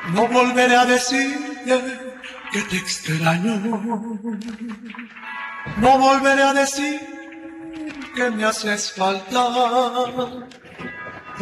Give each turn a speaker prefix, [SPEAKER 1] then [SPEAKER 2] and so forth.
[SPEAKER 1] No volveré a decirte que te extraño. No volveré a decir que me haces falta.